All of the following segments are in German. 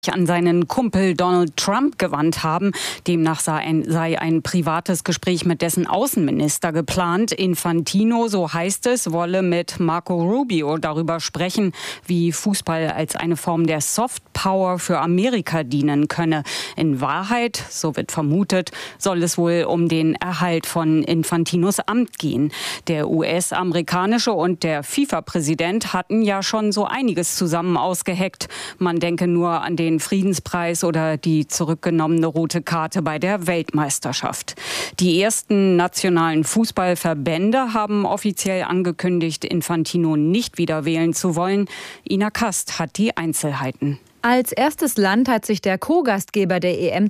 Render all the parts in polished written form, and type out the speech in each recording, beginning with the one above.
an seinen Kumpel Donald Trump gewandt haben. Demnach sei ein privates Gespräch mit dessen Außenminister geplant. Infantino, so heißt es, wolle mit Marco Rubio darüber sprechen, wie Fußball als eine Form der Softpower für Amerika dienen könne. In Wahrheit, so wird vermutet, soll es wohl um den Erhalt von Infantinos Amt gehen. Der US-amerikanische und der FIFA-Präsident hatten ja schon so einiges zusammen ausgeheckt. Man denke nur an den Friedenspreis oder die zurückgenommene rote Karte bei der Weltmeisterschaft. Die ersten nationalen Fußballverbände haben offiziell angekündigt, Infantino nicht wieder wählen zu wollen. Ina Kast hat die Einzelheiten. Als erstes Land hat sich der Co-Gastgeber der EM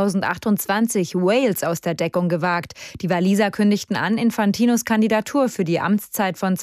2028, Wales, aus der Deckung gewagt. Die Waliser kündigten an, Infantinos Kandidatur für die Amtszeit von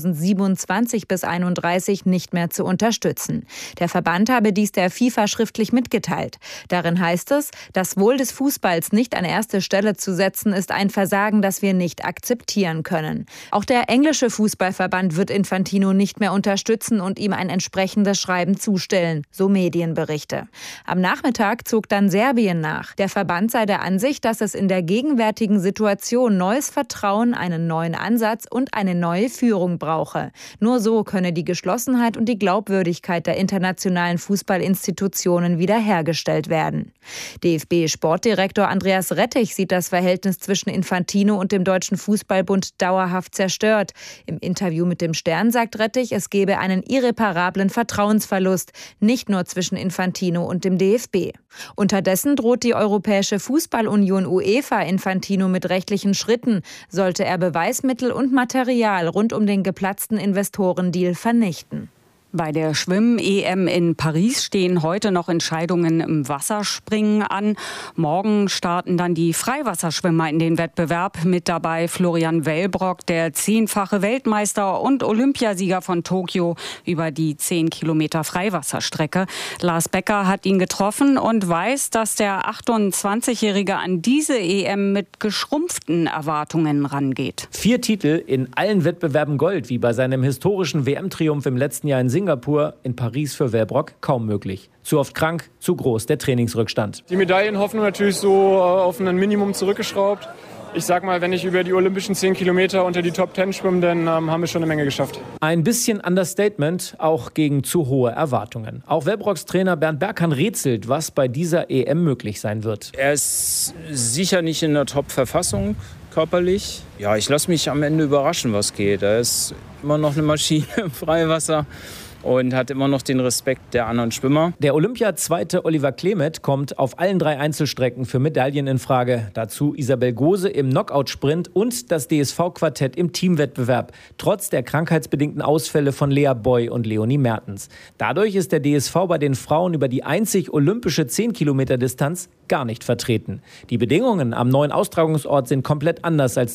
2027 bis 2031 nicht mehr zu unterstützen. Der Verband habe dies der FIFA schriftlich mitgeteilt. Darin heißt es, das Wohl des Fußballs nicht an erste Stelle zu setzen, ist ein Versagen, das wir nicht akzeptieren können. Auch der englische Fußballverband wird Infantino nicht mehr unterstützen und ihm ein entsprechendes Schreiben zustellen, so Medienberichte. Am Nachmittag zog dann Serbien nach. Der Verband sei der Ansicht, dass es in der gegenwärtigen Situation neues Vertrauen, einen neuen Ansatz und eine neue Führung brauche. Nur so könne die Geschlossenheit und die Glaubwürdigkeit der internationalen Fußballinstitutionen wiederhergestellt werden. DFB-Sportdirektor Andreas Rettich sieht das Verhältnis zwischen Infantino und dem Deutschen Fußballbund dauerhaft zerstört. Im Interview mit dem Stern sagt Rettich, es gebe einen irreparablen Vertrauensverlust, nicht nur zwischen Infantino und dem DFB. Unterdessen droht die Europäische Fußballunion UEFA Infantino mit rechtlichen Schritten, sollte er Beweismittel und Material rund um den geplatzten Investorendeal vernichten. Bei der Schwimm-EM in Paris stehen heute noch Entscheidungen im Wasserspringen an. Morgen starten dann die Freiwasserschwimmer in den Wettbewerb. Mit dabei Florian Wellbrock, der 10-fache Weltmeister und Olympiasieger von Tokio über die 10 Kilometer Freiwasserstrecke. Lars Becker hat ihn getroffen und weiß, dass der 28-Jährige an diese EM mit geschrumpften Erwartungen rangeht. 4 Titel in allen Wettbewerben Gold, wie bei seinem historischen WM-Triumph im letzten Jahr in Singapur, in Paris für Wellbrock kaum möglich. Zu oft krank, zu groß der Trainingsrückstand. Die Medaillenhoffnung natürlich so auf ein Minimum zurückgeschraubt. Ich sag mal, wenn ich über die olympischen 10 Kilometer unter die Top 10 schwimme, dann haben wir schon eine Menge geschafft. Ein bisschen Understatement, auch gegen zu hohe Erwartungen. Auch Wellbrocks Trainer Bernd Berghahn rätselt, was bei dieser EM möglich sein wird. Er ist sicher nicht in der Top-Verfassung körperlich. Ja, ich lasse mich am Ende überraschen, was geht. Er ist immer noch eine Maschine im Freiwasser und hat immer noch den Respekt der anderen Schwimmer. Der Olympia-Zweite Oliver Klemet kommt auf allen 3 Einzelstrecken für Medaillen in Frage. Dazu Isabel Gose im Knockout-Sprint und das DSV-Quartett im Teamwettbewerb, trotz der krankheitsbedingten Ausfälle von Lea Boy und Leonie Mertens. Dadurch ist der DSV bei den Frauen über die einzig olympische 10-Kilometer-Distanz gar nicht vertreten. Die Bedingungen am neuen Austragungsort sind komplett anders als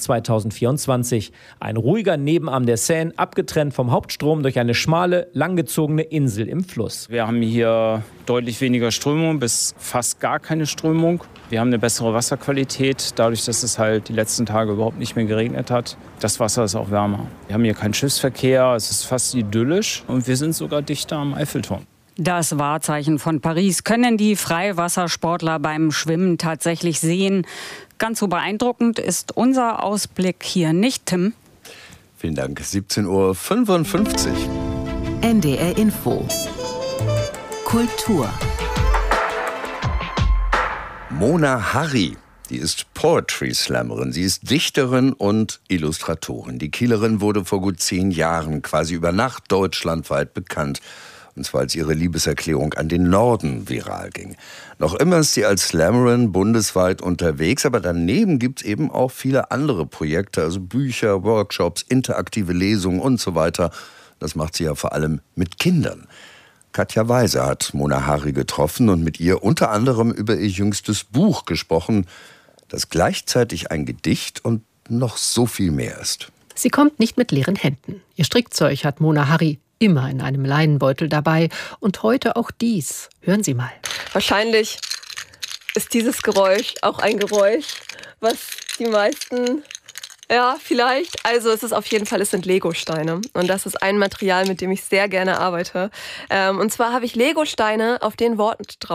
2024. Ein ruhiger Nebenarm der Seine, abgetrennt vom Hauptstrom durch eine schmale, langgezogene Insel im Fluss. Wir haben hier deutlich weniger Strömung, bis fast gar keine Strömung. Wir haben eine bessere Wasserqualität, dadurch, dass es halt die letzten Tage überhaupt nicht mehr geregnet hat. Das Wasser ist auch wärmer. Wir haben hier keinen Schiffsverkehr, es ist fast idyllisch und wir sind sogar dichter am Eiffelturm. Das Wahrzeichen von Paris können die Freiwassersportler beim Schwimmen tatsächlich sehen. Ganz so beeindruckend ist unser Ausblick hier nicht, Tim. Vielen Dank. 17:55 Uhr. NDR Info. Kultur. Mona Harry, die ist Poetry Slammerin. Sie ist Dichterin und Illustratorin. Die Kielerin wurde vor gut 10 Jahren quasi über Nacht deutschlandweit bekannt. Und zwar als ihre Liebeserklärung an den Norden viral ging. Noch immer ist sie als Slammerin bundesweit unterwegs, aber daneben gibt es eben auch viele andere Projekte, also Bücher, Workshops, interaktive Lesungen und so weiter. Das macht sie ja vor allem mit Kindern. Katja Weise hat Mona Harry getroffen und mit ihr unter anderem über ihr jüngstes Buch gesprochen, das gleichzeitig ein Gedicht und noch so viel mehr ist. Sie kommt nicht mit leeren Händen. Ihr Strickzeug hat Mona Harry immer in einem Leinenbeutel dabei. Und heute auch dies. Hören Sie mal. Wahrscheinlich ist dieses Geräusch auch ein Geräusch, was die meisten, ja, vielleicht. Also es ist auf jeden Fall, es sind Legosteine. Und das ist ein Material, mit dem ich sehr gerne arbeite. Und zwar habe ich Legosteine, auf den Worten drauf